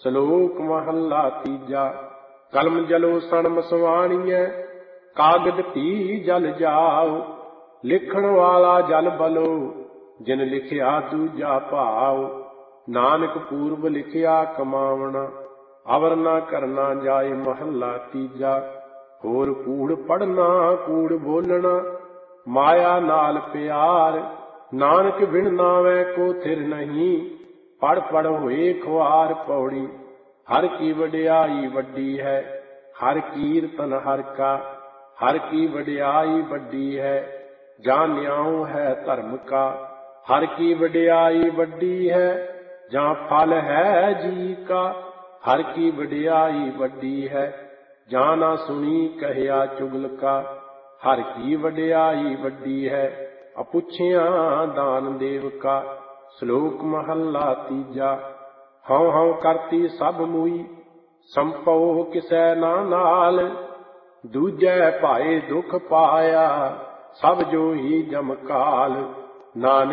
ਸਲੋਕ ਮਹੱਲਾ ਤੀਜਾ। ਕਲਮ ਜਲੋ ਸਣ ਮਸਵਾਣੀਐ, ਕਾਗਦ ਭੀ ਜਲ ਜਾਉ। ਲਿਖਣ ਵਾਲਾ ਜਲ ਬਲੋ, ਜਿਨ ਲਿਖਿਆ ਦੂਜਾ ਭਾਉ। ਨਾਨਕ ਪੂਰਬ ਲਿਖਿਆ ਕਮਾਵਣਾ, ਅਵਰ ਨਾ ਕਰਨਾ ਜਾਏ ਮਹੱਲਾ ਤੀਜਾ। ਹੋਰ ਕੂੜ ਪੜਨਾ ਕੂੜ ਬੋਲਣਾ, ਮਾਇਆ ਨਾਲ ਪਿਆਰ। ਨਾਨਕ ਬਿਨ ਨਾਵੈ ਕੋ ਥਿਰ ਨਹੀਂ, ਪੜ ਪੜ ਹੋਏ ਖੁਆਰ ਪੌੜੀ। ਹਰ ਕੀ ਵਡਿਆਈ ਵੱਡੀ ਹੈ, ਹਰ ਕੀਰਤਨ ਹਰ ਕਾ। ਹਰ ਕੀ ਵਡਿਆਈ ਵੱਡੀ ਹੈ, ਜਾਂ ਨਿਆਉ ਹੈ ਧਰਮ ਕਾ। ਹਰ ਕੀ ਵਡਿਆਈ ਵੱਡੀ ਹੈ, ਜਾਂ ਫਲ ਹੈ ਜੀ ਕਾ। ਹਰ ਕੀ ਵਡਿਆਈ ਵੱਡੀ ਹੈ, ਜਾਂ ਨਾ ਸੁਣੀ ਕਹਿਆ ਚੁਗਲ ਕਾ। ਹਰ ਕੀ ਵਡਿਆਈ ਵੱਡੀ ਹੈ, ਅਪੁੱਛਿਆ ਦਾਨ ਦੇਵ ਕਾ। ਸ਼ਲੋਕ ਮਹੱਲਾ ਤੀਜਾ। ਹਉ ਹਉ ਕਰਤੀ ਸਭ ਮੂਈ, ਸੰਭਉ ਕਿਸੈ ਨਾ ਨਾਲ। ਦੂਜੈ ਭਾਏ ਦੁਖ ਪਾਇਆ, ਸਭ ਜੋ ਹੀ ਜਮ ਕਾਲ। ਨਾਨਕ